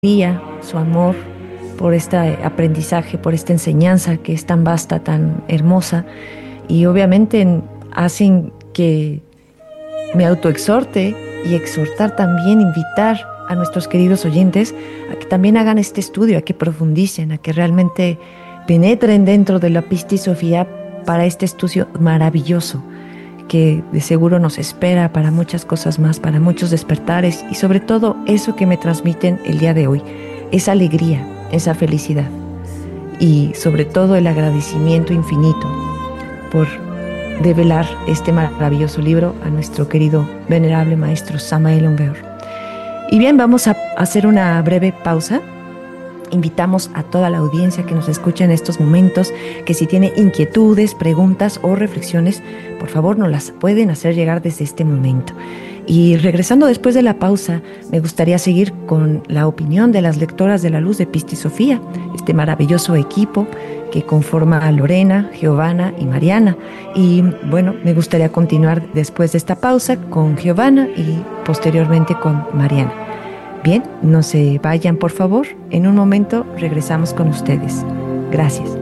alegría, su amor por este aprendizaje, por esta enseñanza que es tan vasta, tan hermosa, y obviamente hacen que me autoexhorte y exhortar también, invitar a nuestros queridos oyentes a que también hagan este estudio, a que profundicen, a que realmente penetren dentro de la Pistis Sophia para este estudio maravilloso que de seguro nos espera para muchas cosas más, para muchos despertares y sobre todo eso que me transmiten el día de hoy, esa alegría, esa felicidad y sobre todo el agradecimiento infinito por develar este maravilloso libro a nuestro querido venerable maestro Samael Aun Weor. Y bien, vamos a hacer una breve pausa. Invitamos a toda la audiencia que nos escucha en estos momentos que si tiene inquietudes, preguntas o reflexiones, por favor nos las pueden hacer llegar desde este momento. Y regresando después de la pausa, me gustaría seguir con la opinión de las lectoras de la luz de Pistis Sophia, este maravilloso equipo que conforma a Lorena, Giovanna y Mariana. Y bueno, me gustaría continuar después de esta pausa con Giovanna y posteriormente con Mariana. Bien, no se vayan por favor, en un momento regresamos con ustedes. Gracias.